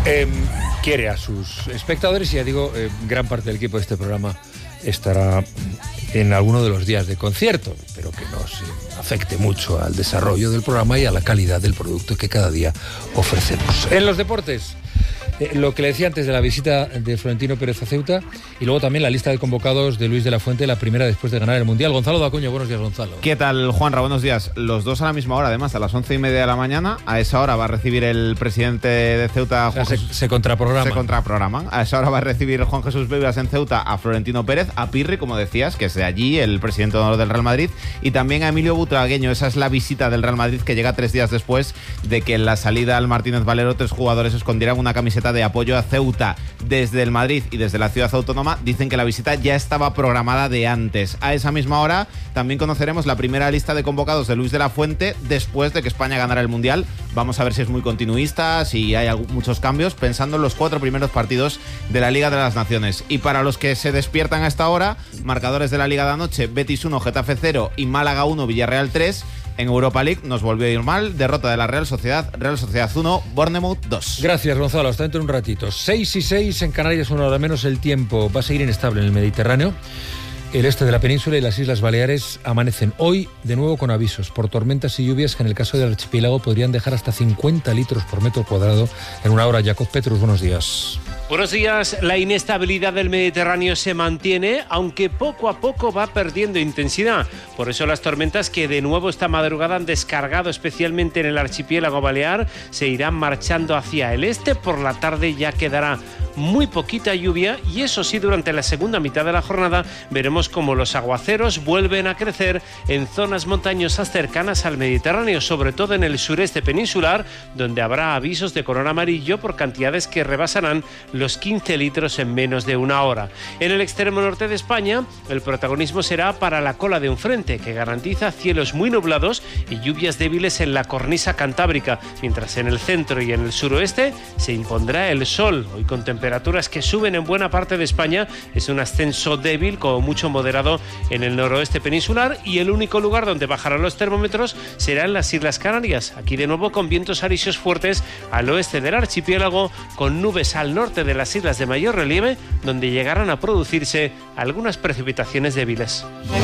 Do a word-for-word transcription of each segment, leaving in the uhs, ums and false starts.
Eh, quiere a sus espectadores y ya digo, eh, gran parte del equipo de este programa estará en alguno de los días de concierto, pero que no se afecte mucho al desarrollo del programa y a la calidad del producto que cada día ofrecemos. En los deportes, eh, lo que le decía antes de la visita de Florentino Pérez a Ceuta y luego también la lista de convocados de Luis de la Fuente, la primera después de ganar el Mundial. Gonzalo Dacuño, buenos días, Gonzalo. ¿Qué tal, Juanra? Buenos días. Los dos a la misma hora, además, a las once y media de la mañana. A esa hora va a recibir el presidente de Ceuta, Juan o sea, Jesús... se, se contraprograma. Se contraprograman. A esa hora va a recibir Juan Jesús Bebas en Ceuta a Florentino Pérez, a Pirri, como decías, que es de allí, el presidente de honor del Real Madrid, y también a Emilio Butragueño. Esa es la visita del Real Madrid que llega tres días después de que en la salida al Martínez Valero tres jugadores escondieran una camiseta de apoyo a Ceuta. Desde el Madrid y desde la ciudad autónoma dicen que la visita ya estaba programada de antes. A esa misma hora también conoceremos la primera lista de convocados de Luis de la Fuente después de que España ganara el Mundial. Vamos a ver si es muy continuista, si hay muchos cambios, pensando en los cuatro primeros partidos de la Liga de las Naciones. Y para los que se despiertan a esta hora, marcadores de la Liga de anoche: Betis uno, Getafe cero y Málaga uno, Villarreal tres. En Europa League nos volvió a ir mal, derrota de la Real Sociedad, Real Sociedad uno, Bournemouth dos. Gracias, Gonzalo, hasta dentro de un ratito. seis y seis en Canarias, una hora menos. El tiempo va a seguir inestable en el Mediterráneo. El este de la península y las Islas Baleares amanecen hoy de nuevo con avisos por tormentas y lluvias que en el caso del archipiélago podrían dejar hasta cincuenta litros por metro cuadrado en una hora. Jacob Petrus, buenos días. Buenos días. La inestabilidad del Mediterráneo se mantiene, aunque poco a poco va perdiendo intensidad. Por eso las tormentas que de nuevo esta madrugada han descargado especialmente en el archipiélago balear se irán marchando hacia el este. Por la tarde ya quedará muy poquita lluvia y eso sí, durante la segunda mitad de la jornada veremos como los aguaceros vuelven a crecer en zonas montañosas cercanas al Mediterráneo, sobre todo en el sureste peninsular, donde habrá avisos de color amarillo por cantidades que rebasarán los quince litros en menos de una hora. En el extremo norte de España, el protagonismo será para la cola de un frente que garantiza cielos muy nublados y lluvias débiles en la cornisa cantábrica, mientras en el centro y en el suroeste se impondrá el sol. Hoy con temperaturas que suben en buena parte de España, es un ascenso débil, como mucho moderado en el noroeste peninsular, y el único lugar donde bajarán los termómetros será en las Islas Canarias. Aquí de nuevo con vientos alisios fuertes al oeste del archipiélago, con nubes al norte de las islas de mayor relieve, donde llegarán a producirse algunas precipitaciones débiles.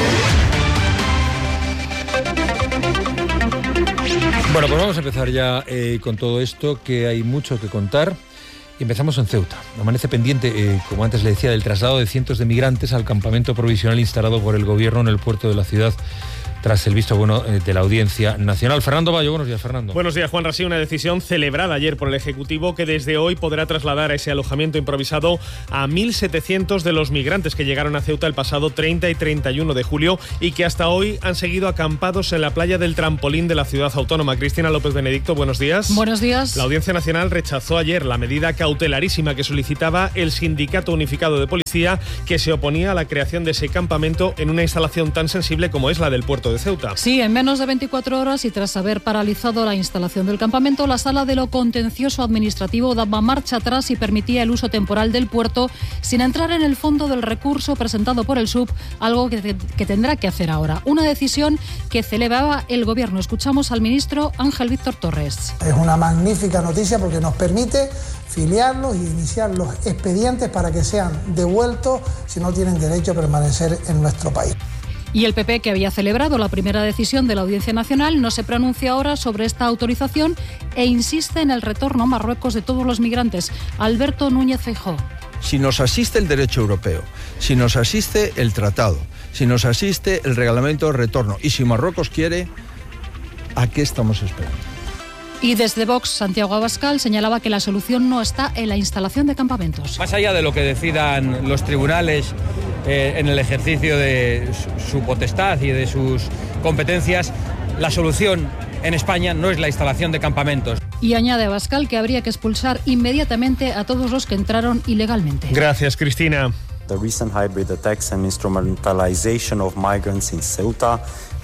Bueno, pues vamos a empezar ya eh, con todo esto, que hay mucho que contar. Empezamos en Ceuta. Amanece pendiente, eh, como antes le decía, del traslado de cientos de migrantes al campamento provisional instalado por el gobierno en el puerto de la ciudad, tras el visto bueno de la Audiencia Nacional. Fernando Bayo, buenos días, Fernando. Buenos días, Juan Rasí. Una decisión celebrada ayer por el Ejecutivo que desde hoy podrá trasladar a ese alojamiento improvisado a mil setecientos de los migrantes que llegaron a Ceuta el pasado treinta y treinta y uno de julio y que hasta hoy han seguido acampados en la playa del Trampolín de la ciudad autónoma. Cristina López Benedicto, buenos días. Buenos días. La Audiencia Nacional rechazó ayer la medida cautelarísima que solicitaba el Sindicato Unificado de Policía, que se oponía a la creación de ese campamento en una instalación tan sensible como es la del puerto de Ceuta. Sí, en menos de veinticuatro horas y tras haber paralizado la instalación del campamento, la Sala de lo Contencioso Administrativo daba marcha atrás y permitía el uso temporal del puerto sin entrar en el fondo del recurso presentado por el S U P, algo que, que tendrá que hacer ahora. Una decisión que celebraba el Gobierno. Escuchamos al ministro Ángel Víctor Torres. Es una magnífica noticia porque nos permite filiarlos y iniciar los expedientes para que sean devueltos si no tienen derecho a permanecer en nuestro país. Y el P P, que había celebrado la primera decisión de la Audiencia Nacional, no se pronuncia ahora sobre esta autorización e insiste en el retorno a Marruecos de todos los migrantes. Alberto Núñez Feijóo. Si nos asiste el derecho europeo, si nos asiste el tratado, si nos asiste el reglamento de retorno y si Marruecos quiere, ¿a qué estamos esperando? Y desde Vox, Santiago Abascal señalaba que la solución no está en la instalación de campamentos. Más allá de lo que decidan los tribunales eh, en el ejercicio de su, su potestad y de sus competencias, la solución en España no es la instalación de campamentos. Y añade Abascal que habría que expulsar inmediatamente a todos los que entraron ilegalmente. Gracias, Cristina. the recent hybrid attacks and instrumentalization of migrants in Ceuta.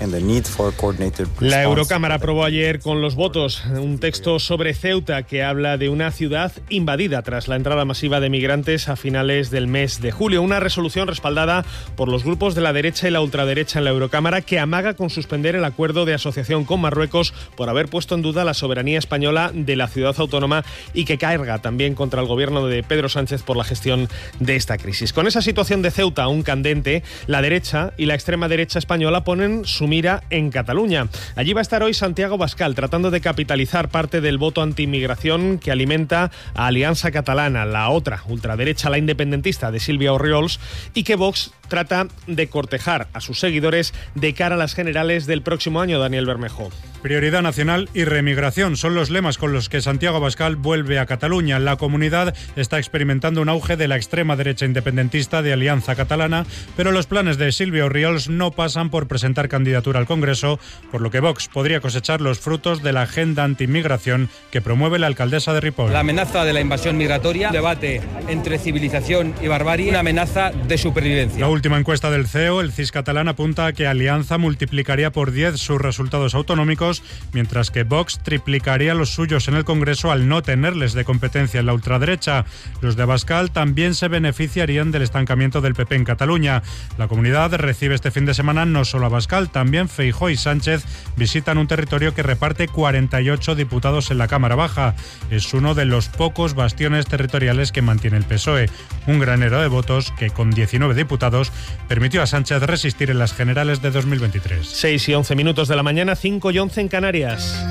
La Eurocámara aprobó ayer con los votos un texto sobre Ceuta que habla de una ciudad invadida tras la entrada masiva de migrantes a finales del mes de julio. Una resolución respaldada por los grupos de la derecha y la ultraderecha en la Eurocámara que amaga con suspender el acuerdo de asociación con Marruecos por haber puesto en duda la soberanía española de la ciudad autónoma y que carga también contra el gobierno de Pedro Sánchez por la gestión de esta crisis. Con esa situación de Ceuta aún candente, la derecha y la extrema derecha española ponen su mira en Cataluña. Allí va a estar hoy Santiago Abascal tratando de capitalizar parte del voto anti-inmigración que alimenta a Alianza Catalana, la otra ultraderecha, la independentista de Sílvia Orriols, y que Vox trata de cortejar a sus seguidores de cara a las generales del próximo año. Daniel Bermejo. Prioridad nacional y remigración son los lemas con los que Santiago Abascal vuelve a Cataluña. La comunidad está experimentando un auge de la extrema derecha independentista de Alianza Catalana, pero los planes de Sílvia Orriols no pasan por presentar candidatura al Congreso, por lo que Vox podría cosechar los frutos de la agenda anti-inmigración que promueve la alcaldesa de Ripoll. La amenaza de la invasión migratoria, debate entre civilización y barbarie, una amenaza de supervivencia. La última encuesta del C E O, el C I S catalán, apunta a que Alianza multiplicaría por diez sus resultados autonómicos, mientras que Vox triplicaría los suyos en el Congreso al no tenerles de competencia en la ultraderecha. Los de Abascal también se beneficiarían del estancamiento del P P en Cataluña. La comunidad recibe este fin de semana no solo a Abascal, también Feijóo y Sánchez visitan un territorio que reparte cuarenta y ocho diputados en la Cámara Baja. Es uno de los pocos bastiones territoriales que mantiene el P S O E. Un granero de votos que, con diecinueve diputados, permitió a Sánchez resistir en las generales de dos mil veintitrés. seis y once minutos de la mañana, cinco y once en Canarias.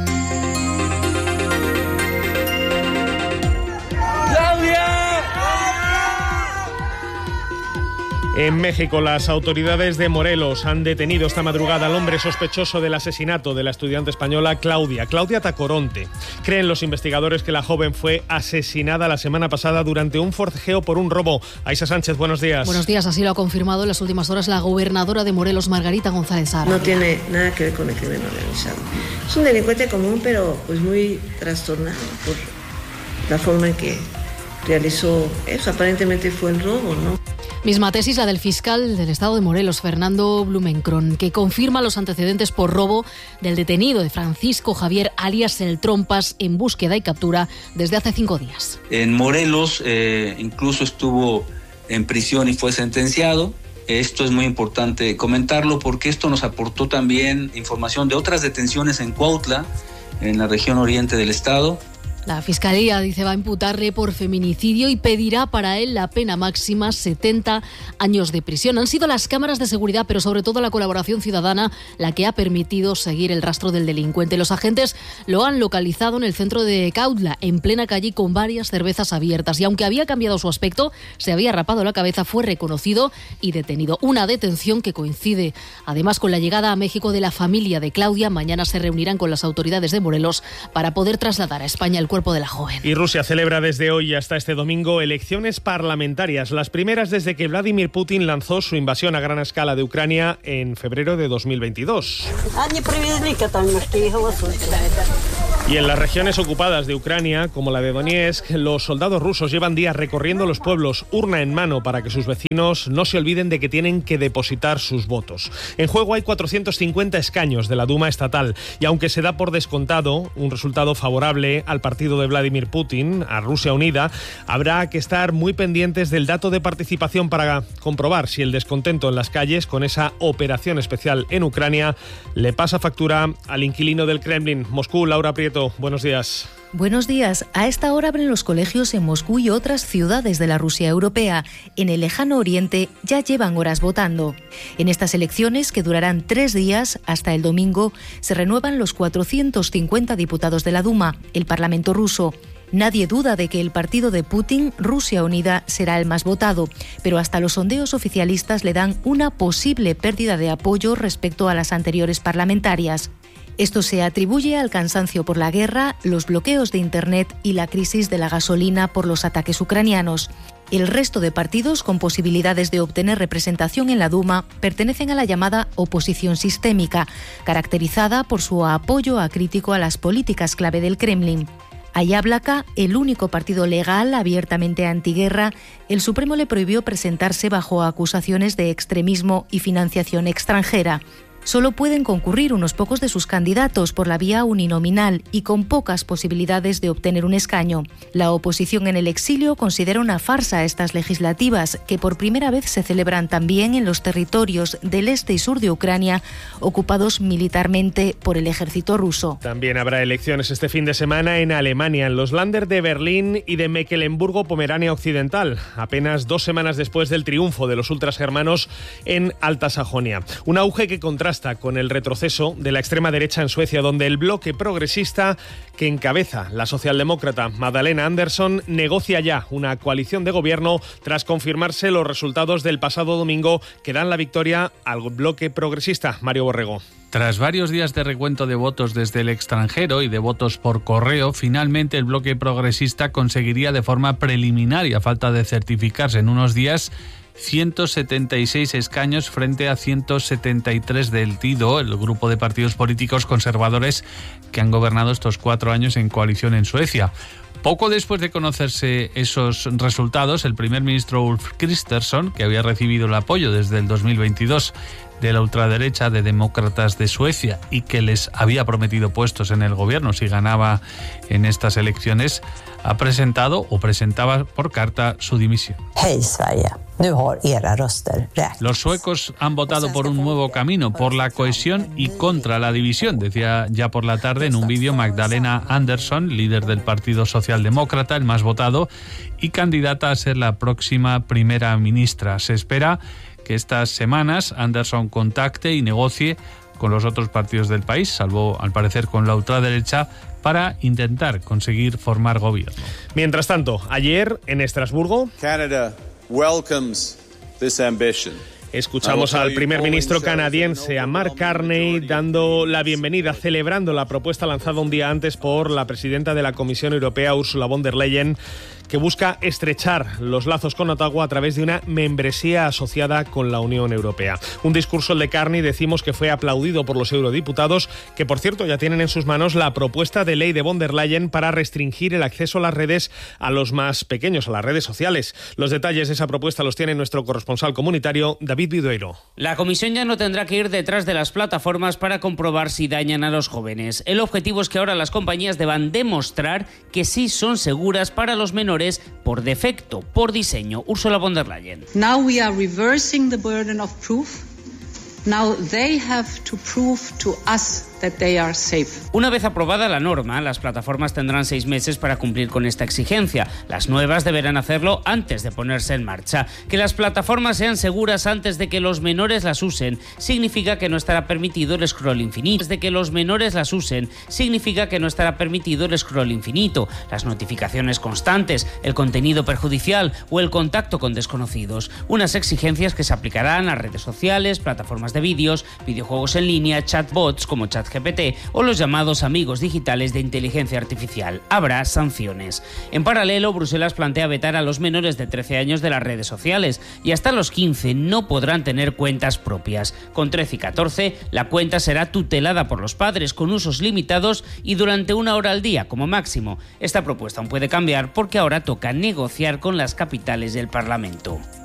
En México, las autoridades de Morelos han detenido esta madrugada al hombre sospechoso del asesinato de la estudiante española Claudia, Claudia Tacoronte. Creen los investigadores que la joven fue asesinada la semana pasada durante un forcejeo por un robo. Aisha Sánchez, buenos días. Buenos días, así lo ha confirmado en las últimas horas la gobernadora de Morelos, Margarita González Sara. No tiene nada que ver con el crimen organizado. Es un delincuente común, pero pues muy trastornado por la forma en que realizó eso. Aparentemente fue el robo, ¿no? Misma tesis la del fiscal del estado de Morelos, Fernando Blumenkron, que confirma los antecedentes por robo del detenido de Francisco Javier alias El Trompas en búsqueda y captura desde hace cinco días. En Morelos eh, incluso estuvo en prisión y fue sentenciado. Esto es muy importante comentarlo porque esto nos aportó también información de otras detenciones en Cuautla, en la región oriente del estado. La Fiscalía dice va a imputarle por feminicidio y pedirá para él la pena máxima, setenta años de prisión. Han sido las cámaras de seguridad, pero sobre todo la colaboración ciudadana, la que ha permitido seguir el rastro del delincuente. Los agentes lo han localizado en el centro de Cuautla, en plena calle, con varias cervezas abiertas. Y aunque había cambiado su aspecto, se había rapado la cabeza, fue reconocido y detenido. Una detención que coincide además con la llegada a México de la familia de Claudia. Mañana se reunirán con las autoridades de Morelos para poder trasladar a España el cuerpo de la joven. Y Rusia celebra desde hoy hasta este domingo elecciones parlamentarias, las primeras desde que Vladimir Putin lanzó su invasión a gran escala de Ucrania en febrero de dos mil veintidós. Y en las regiones ocupadas de Ucrania, como la de Donetsk, los soldados rusos llevan días recorriendo los pueblos, urna en mano, para que sus vecinos no se olviden de que tienen que depositar sus votos. En juego hay cuatrocientos cincuenta escaños de la Duma estatal, y aunque se da por descontado un resultado favorable al partido de Vladimir Putin, a Rusia Unida, habrá que estar muy pendientes del dato de participación para comprobar si el descontento en las calles con esa operación especial en Ucrania le pasa factura al inquilino del Kremlin. Moscú, Laura Prieto. Buenos días. Buenos días. A esta hora abren los colegios en Moscú y otras ciudades de la Rusia europea. En el lejano oriente ya llevan horas votando. En estas elecciones, que durarán tres días hasta el domingo, se renuevan los cuatrocientos cincuenta diputados de la Duma, el Parlamento ruso. Nadie duda de que el partido de Putin, Rusia Unida, será el más votado, pero hasta los sondeos oficialistas le dan una posible pérdida de apoyo respecto a las anteriores parlamentarias. Esto se atribuye al cansancio por la guerra, los bloqueos de Internet y la crisis de la gasolina por los ataques ucranianos. El resto de partidos con posibilidades de obtener representación en la Duma pertenecen a la llamada oposición sistémica, caracterizada por su apoyo acrítico a las políticas clave del Kremlin. A Yablaka, el único partido legal abiertamente antiguerra, el Supremo le prohibió presentarse bajo acusaciones de extremismo y financiación extranjera. Solo pueden concurrir unos pocos de sus candidatos por la vía uninominal y con pocas posibilidades de obtener un escaño. La oposición en el exilio considera una farsa estas legislativas, que por primera vez se celebran también en los territorios del este y sur de Ucrania, ocupados militarmente por el ejército ruso. También habrá elecciones este fin de semana en Alemania, en los Länder de Berlín y de Mecklemburgo-Pomerania Occidental, apenas dos semanas después del triunfo de los ultrasgermanos en Alta Sajonia. Un auge que contrasta con el retroceso de la extrema derecha en Suecia, donde el bloque progresista que encabeza la socialdemócrata Magdalena Andersson negocia ya una coalición de gobierno tras confirmarse los resultados del pasado domingo que dan la victoria al bloque progresista. Mario Borrego. Tras varios días de recuento de votos desde el extranjero y de votos por correo, finalmente el bloque progresista conseguiría de forma preliminar y a falta de certificarse en unos días ciento setenta y seis escaños frente a ciento setenta y tres del Tido, el grupo de partidos políticos conservadores que han gobernado estos cuatro años en coalición en Suecia. Poco después de conocerse esos resultados, el primer ministro Ulf Kristersson, que había recibido el apoyo desde el dos mil veintidós de la ultraderecha de Demócratas de Suecia y que les había prometido puestos en el gobierno si ganaba en estas elecciones, ha presentado o presentaba por carta su dimisión. Hey, Sverige. Los suecos han votado por un nuevo camino, por la cohesión y contra la división, decía ya por la tarde en un vídeo Magdalena Andersson, líder del Partido Socialdemócrata, el más votado, y candidata a ser la próxima primera ministra. Se espera que estas semanas Andersson contacte y negocie con los otros partidos del país, salvo al parecer con la ultraderecha, para intentar conseguir formar gobierno. Mientras tanto, ayer en Estrasburgo, Canada welcomes this ambition. Escuchamos al primer ministro canadiense, a Mark Carney, dando la bienvenida, celebrando la propuesta lanzada un día antes por la presidenta de la Comisión Europea, Ursula von der Leyen, que busca estrechar los lazos con Ottawa a través de una membresía asociada con la Unión Europea. Un discurso, el de Carney, decimos que fue aplaudido por los eurodiputados, que por cierto ya tienen en sus manos la propuesta de ley de von der Leyen para restringir el acceso a las redes a los más pequeños, a las redes sociales. Los detalles de esa propuesta los tiene nuestro corresponsal comunitario, David Vidueiro. La Comisión ya no tendrá que ir detrás de las plataformas para comprobar si dañan a los jóvenes. El objetivo es que ahora las compañías deban demostrar que sí son seguras para los menores por defecto, por diseño. Ursula von der Leyen. Now we are reversing the burden of proof. Now they have to prove to us that they are safe. Una vez aprobada la norma, las plataformas tendrán seis meses para cumplir con esta exigencia. Las nuevas deberán hacerlo antes de ponerse en marcha. Que las plataformas sean seguras antes de que los menores las usen significa que no estará permitido el scroll infinito. Antes de que los menores las usen significa que no estará permitido el scroll infinito, las notificaciones constantes, el contenido perjudicial o el contacto con desconocidos. Unas exigencias que se aplicarán a redes sociales, plataformas de vídeos, videojuegos en línea, chatbots como ChatGPT o los llamados amigos digitales de inteligencia artificial. Habrá sanciones. En paralelo, Bruselas plantea vetar a los menores de trece años de las redes sociales y hasta los quince no podrán tener cuentas propias. Con trece y catorce, la cuenta será tutelada por los padres con usos limitados y durante una hora al día como máximo. Esta propuesta aún puede cambiar porque ahora toca negociar con las capitales del Parlamento.